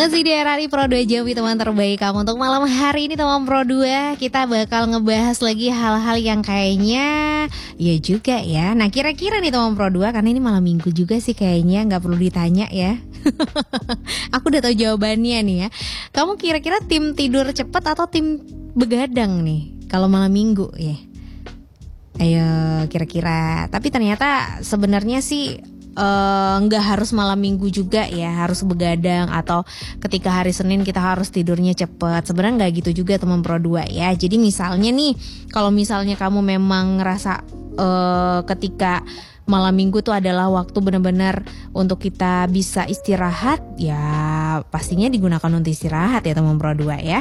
Masih di RRI Pro 2 Jambi, teman terbaik kamu. Untuk malam hari ini teman Pro 2, kita bakal ngebahas lagi hal-hal yang kayaknya ya juga ya. Nah kira-kira nih teman Pro 2, karena ini malam minggu juga sih kayaknya gak perlu ditanya ya. Aku udah tahu jawabannya nih ya. Kamu kira-kira tim tidur cepat atau tim begadang nih kalau malam minggu ya? Ayo kira-kira. Tapi ternyata sebenarnya sih nggak harus malam minggu juga ya, harus begadang atau ketika hari Senin kita harus tidurnya cepet. Sebenarnya nggak gitu juga teman Pro 2 ya. Jadi misalnya nih, kalau misalnya kamu memang ngerasa ketika malam minggu tuh adalah waktu benar-benar untuk kita bisa istirahat, ya pastinya digunakan untuk istirahat ya teman Pro 2 ya.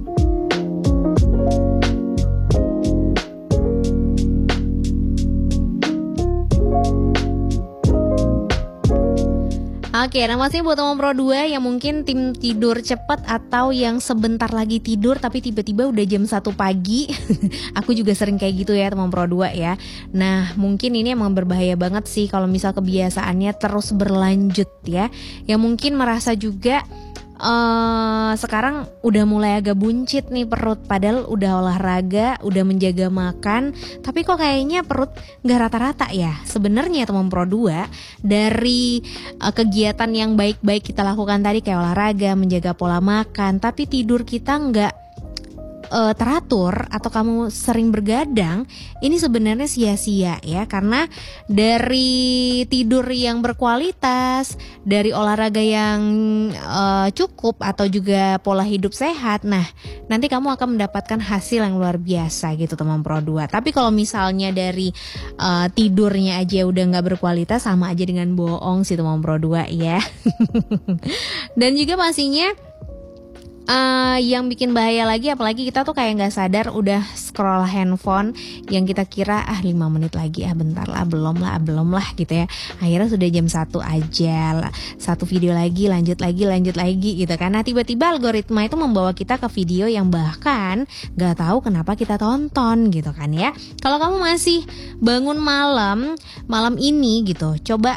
Oke, nah maksudnya buat teman Pro 2 yang mungkin tim tidur cepat atau yang sebentar lagi tidur tapi tiba-tiba udah jam 1 pagi. Aku juga sering kayak gitu ya teman Pro 2 ya. Nah mungkin ini emang berbahaya banget sih kalau misal kebiasaannya terus berlanjut ya. Yang mungkin merasa juga sekarang udah mulai agak buncit nih perut, padahal udah olahraga, udah menjaga makan, tapi kok kayaknya perut gak rata-rata ya. Sebenarnya teman Pro 2, dari kegiatan yang baik-baik kita lakukan tadi kayak olahraga, menjaga pola makan, tapi tidur kita gak teratur atau kamu sering bergadang, ini sebenarnya sia-sia ya. Karena dari tidur yang berkualitas, dari olahraga yang cukup atau juga pola hidup sehat, nah nanti kamu akan mendapatkan hasil yang luar biasa gitu teman Pro 2. Tapi kalau misalnya dari tidurnya aja udah gak berkualitas, sama aja dengan bohong sih teman Pro 2 ya. Dan juga pastinya yang bikin bahaya lagi, apalagi kita tuh kayak gak sadar udah scroll handphone yang kita kira 5 menit lagi, bentar lah, belum lah gitu ya. Akhirnya sudah jam 1 aja lah, satu video lagi, lanjut lagi gitu kan. Nah tiba-tiba algoritma itu membawa kita ke video yang bahkan gak tahu kenapa kita tonton gitu kan ya. Kalau kamu masih bangun malam ini gitu, coba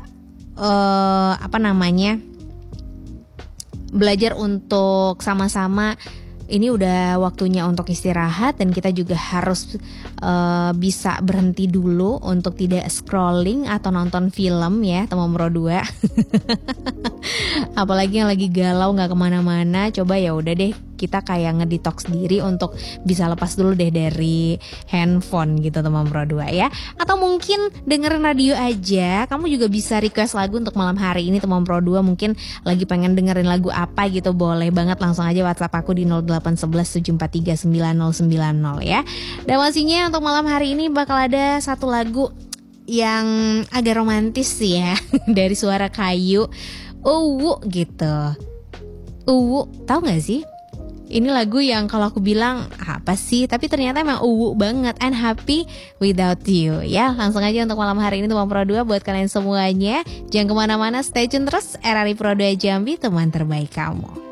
belajar untuk sama-sama, ini udah waktunya untuk istirahat dan kita juga harus bisa berhenti dulu untuk tidak scrolling atau nonton film ya teman Pro 2. Apalagi yang lagi galau gak kemana-mana, coba ya udah deh kita kayak ngedetox diri untuk bisa lepas dulu deh dari handphone gitu teman Pro 2 ya. Atau mungkin dengerin radio aja. Kamu juga bisa request lagu untuk malam hari ini teman Pro 2. Mungkin lagi pengen dengerin lagu apa gitu, boleh banget langsung aja WhatsApp aku di 0811 743 9090 ya. Dan pastinya untuk malam hari ini bakal ada satu lagu yang agak romantis sih ya. Dari Suara Kayu, Uwu gitu. Uwu, tahu gak sih? Ini lagu yang kalau aku bilang apa sih, tapi ternyata emang uwu banget. And Happy Without You ya. Langsung aja untuk malam hari ini teman Pro 2 buat kalian semuanya. Jangan kemana-mana, stay tune terus RRI Pro 2 Jambi, teman terbaik kamu.